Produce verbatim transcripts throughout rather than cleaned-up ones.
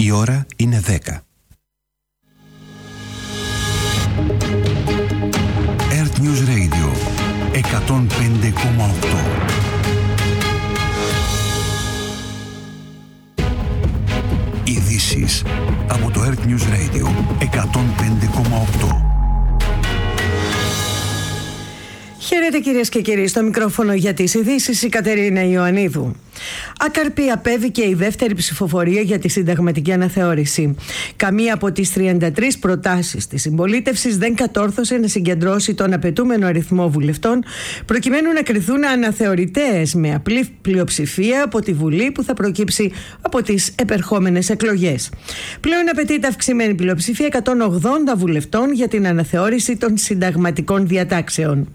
Η ώρα είναι δέκα. Earth News Radio εκατόν πέντε κόμμα οκτώ. Ειδήσεις από το Earth News Radio εκατόν πέντε κόμμα οκτώ. Χαίρετε κυρίες και κύριοι, στο μικρόφωνο για τις ειδήσεις η Κατερίνα Ιωαννίδου. Ακαρπή απέβηκε η δεύτερη ψηφοφορία για τη συνταγματική αναθεώρηση. Καμία από τις τριάντα τρεις προτάσεις της συμπολίτευσης δεν κατόρθωσε να συγκεντρώσει τον απαιτούμενο αριθμό βουλευτών προκειμένου να κριθούν αναθεωρητές με απλή πλειοψηφία από τη Βουλή που θα προκύψει από τις επερχόμενες εκλογές. Πλέον απαιτείται αυξημένη πλειοψηφία εκατόν ογδόντα βουλευτών για την αναθεώρηση των συνταγματικών διατάξεων.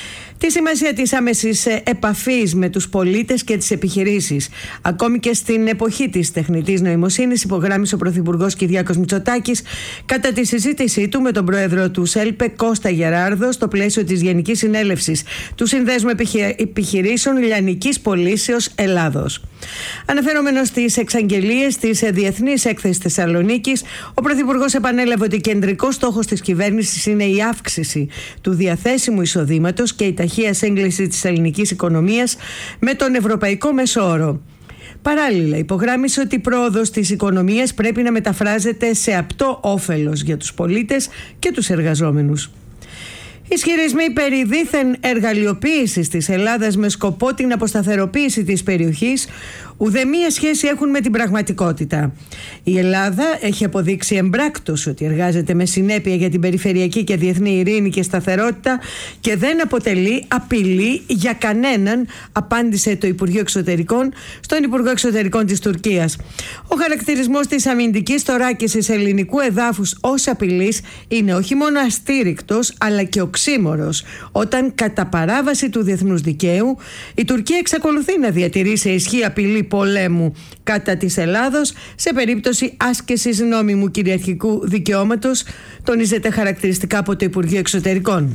Τη σημασία της άμεσης επαφής με τους πολίτες και τις επιχειρήσεις, ακόμη και στην εποχή της τεχνητής νοημοσύνης, υπογράμμισε ο Πρωθυπουργός Κυριάκος Μητσοτάκης κατά τη συζήτησή του με τον πρόεδρο του ΣΕΛΠΕ Κώστα Γεράρδο στο πλαίσιο της Γενικής Συνέλευσης του Συνδέσμου Επιχειρήσεων Λιανικής Πωλήσεως Ελλάδος. Αναφερόμενος στις εξαγγελίες της Διεθνής Έκθεσης Θεσσαλονίκης, ο Πρωθυπουργός επανέλαβε ότι κεντρικός στόχος της κυβέρνησης είναι η αύξηση του διαθέσιμου εισοδήματος και η ταχεία σύγκληση της ελληνικής οικονομίας με τον ευρωπαϊκό μέσο όρο. Παράλληλα, υπογράμμισε ότι η πρόοδος της οικονομίας πρέπει να μεταφράζεται σε απτό όφελος για τους πολίτες και τους εργαζόμενους. Ισχυρισμοί περί δίθεν εργαλειοποίησης της Ελλάδας με σκοπό την αποσταθεροποίηση της περιοχής ουδέμια σχέση έχουν με την πραγματικότητα. Η Ελλάδα έχει αποδείξει εμπράκτως ότι εργάζεται με συνέπεια για την περιφερειακή και διεθνή ειρήνη και σταθερότητα και δεν αποτελεί απειλή για κανέναν, απάντησε το Υπουργείο Εξωτερικών στον Υπουργό Εξωτερικών της Τουρκίας. Ο χαρακτηρισμός της αμυντικής θωράκισης ελληνικού εδάφους ως απειλής είναι όχι μόνο αστήρικτος αλλά και οξύμορος, όταν κατά παράβαση του διεθνούς δικαίου η Τουρκία εξακολουθεί να διατηρεί σε ισχύ απειλή πολέμου κατά της Ελλάδος σε περίπτωση άσκησης νόμιμου κυριαρχικού δικαιώματος, τονίζεται χαρακτηριστικά από το Υπουργείο Εξωτερικών.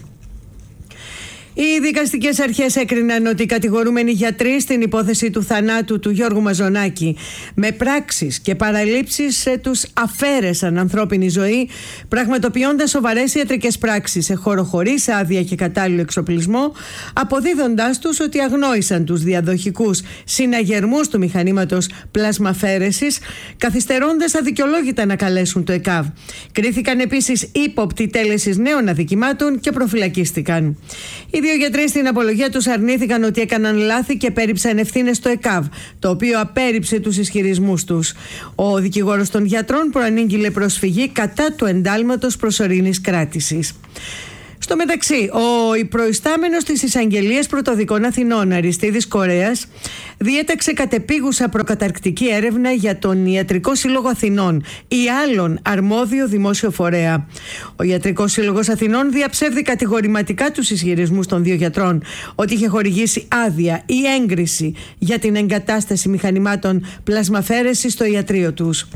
Οι δικαστικές αρχές έκριναν ότι οι κατηγορούμενοι γιατροί στην υπόθεση του θανάτου του Γιώργου Μαζονάκη με πράξεις και παραλήψεις τους αφαίρεσαν ανθρώπινη ζωή, πραγματοποιώντας σοβαρές ιατρικές πράξεις σε χώρο χωρίς άδεια και κατάλληλο εξοπλισμό, αποδίδοντάς τους ότι αγνόησαν τους διαδοχικούς συναγερμούς του μηχανήματος πλασμαφαίρεσης, καθυστερώντας αδικαιολόγητα να καλέσουν το ΕΚΑΒ. Κρίθηκαν επίσης ύποπτοι τέλεσης νέων αδικημάτων και προφυλακίστηκαν. Οι δύο γιατροί στην απολογία τους αρνήθηκαν ότι έκαναν λάθη και πέριψαν ευθύνες στο ΕΚΑΒ, το οποίο απέρριψε τους ισχυρισμούς τους. Ο δικηγόρος των γιατρών προανήγγειλε προσφυγή κατά του εντάλματος προσωρινής κράτησης. Στο μεταξύ, ο προϊστάμενος της Εισαγγελίας Πρωτοδικών Αθηνών, Αριστίδης Κορέας, διέταξε κατεπίγουσα προκαταρκτική έρευνα για τον Ιατρικό Σύλλογο Αθηνών ή άλλον αρμόδιο δημόσιο φορέα. Ο Ιατρικός Σύλλογος Αθηνών διαψεύδει κατηγορηματικά τους ισχυρισμούς των δύο γιατρών ότι είχε χορηγήσει άδεια ή έγκριση για την εγκατάσταση μηχανημάτων πλασμαφαίρεσης στο ιατρείο τους.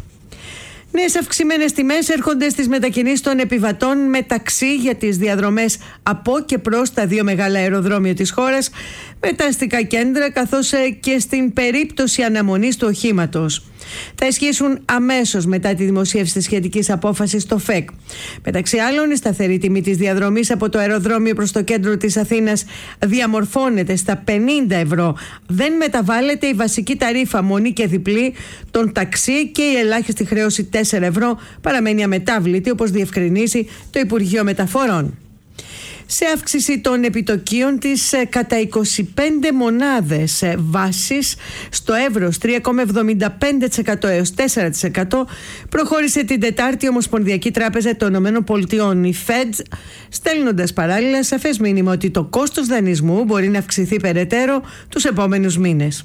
Νέες αυξημένες τιμές έρχονται στις μετακινήσεις των επιβατών με ταξί για τις διαδρομές από και προς τα δύο μεγάλα αεροδρόμια της χώρας, με τα αστικά κέντρα, καθώς και στην περίπτωση αναμονής του οχήματος. Θα ισχύσουν αμέσως μετά τη δημοσίευση της σχετικής απόφασης στο ΦΕΚ. Μεταξύ άλλων, η σταθερή τιμή της διαδρομής από το αεροδρόμιο προς το κέντρο της Αθήνας διαμορφώνεται στα πενήντα ευρώ. Δεν μεταβάλλεται η βασική ταρίφα μονή και διπλή των ταξί και η ελάχιστη χρέωση τέσσερα ευρώ παραμένει αμετάβλητη, όπως διευκρινίζει το Υπουργείο Μεταφορών. Σε αύξηση των επιτοκίων της κατά είκοσι πέντε μονάδες βάσης στο εύρος τρία κόμμα εβδομήντα πέντε τοις εκατό έως τέσσερα τοις εκατό προχώρησε την Τετάρτη η Ομοσπονδιακή Τράπεζα των ΗΠΑ, η Fed, στέλνοντας παράλληλα σαφές μήνυμα ότι το κόστος δανεισμού μπορεί να αυξηθεί περαιτέρω τους επόμενους μήνες.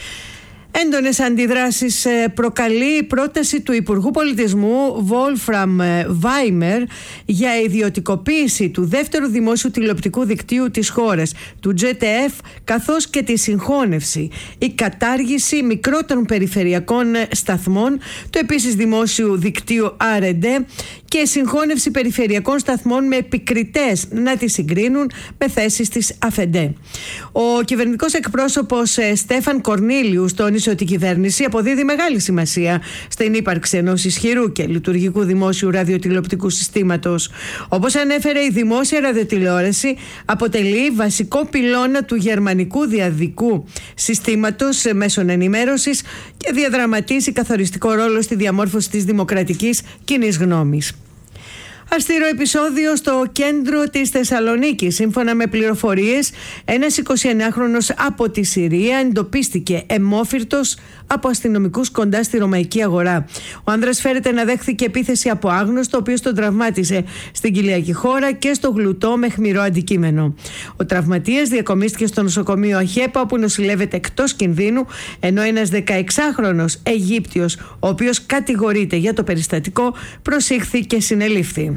Έντονες αντιδράσεις προκαλεί η πρόταση του Υπουργού Πολιτισμού Wolfram Weimer για ιδιωτικοποίηση του δεύτερου δημόσιου τηλεοπτικού δικτύου της χώρας, του τζι τι εφ, καθώς και τη συγχώνευση, η κατάργηση μικρότερων περιφερειακών σταθμών, του επίσης δημόσιου δικτύου αρ εν ντι και συγχώνευση περιφερειακών σταθμών με επικριτές να τις συγκρίνουν με θέσεις της ΑΦΕΝΤΕ. Ο κυβερνητικός εκπρόσωπος Στέφαν Κορνίλιους τόνισε υπενθύμησε ότι η κυβέρνηση αποδίδει μεγάλη σημασία στην ύπαρξη ενός ισχυρού και λειτουργικού δημόσιου ραδιοτηλεοπτικού συστήματος. Όπως ανέφερε, η δημόσια ραδιοτηλεόραση αποτελεί βασικό πυλώνα του γερμανικού διαδικού συστήματος μέσων ενημέρωσης και διαδραματίζει καθοριστικό ρόλο στη διαμόρφωση της δημοκρατικής κοινής γνώμης. Αστήρο επεισόδιο στο κέντρο της Θεσσαλονίκης. Σύμφωνα με πληροφορίες, ένας εικοσιεννιάχρονος από τη Συρία εντοπίστηκε αιμόφυρτος από αστυνομικούς κοντά στη Ρωμαϊκή Αγορά. Ο άνδρας φέρεται να δέχθηκε επίθεση από άγνωστο, ο οποίος τον τραυμάτισε στην κοιλιακή χώρα και στο γλουτό με αιχμηρό αντικείμενο. Ο τραυματίας διακομίστηκε στο νοσοκομείο Αχέπα, όπου νοσηλεύεται εκτός κινδύνου, ενώ ένας δεκαεξάχρονος Αιγύπτιος, ο οποίος κατηγορείται για το περιστατικό, προσήχθη και συνελήφθη.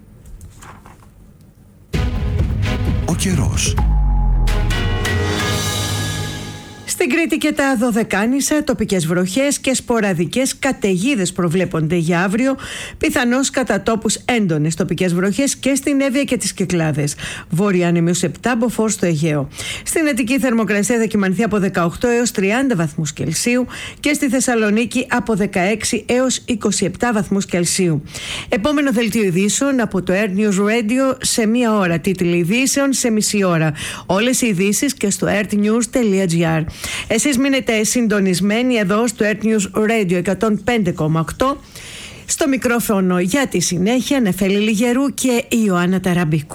Ο καιρός. Στην Κρήτη και τα Δωδεκάνησα, τοπικές βροχές και σποραδικές καταιγίδες προβλέπονται για αύριο, πιθανώς κατά τόπους έντονες τοπικές βροχές και στην Εύβοια και τις Κυκλάδες. Βόρεια άνεμιος επτά, μποφόρ στο Αιγαίο. Στην Αττική η θερμοκρασία θα κυμανθεί από δεκαοκτώ έως τριάντα βαθμούς Κελσίου και στη Θεσσαλονίκη από δεκαέξι έως είκοσι επτά βαθμούς Κελσίου. Επόμενο δελτίο ειδήσεων από το Earth News Radio σε μία ώρα. Τίτλοι ειδήσεων σε μισή ώρα. Όλες οι ειδήσεις και στο earthnews τελεία gr. Εσείς μείνετε συντονισμένοι εδώ στο Earth News Radio εκατόν πέντε κόμμα οκτώ. Στο μικρόφωνο για τη συνέχεια Νεφέλη Λιγερού και η Ιωάννα Ταραμπίκου.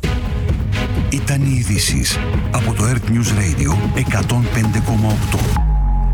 Ήταν οι ειδήσεις από το Earth News Radio εκατόν πέντε κόμμα οκτώ.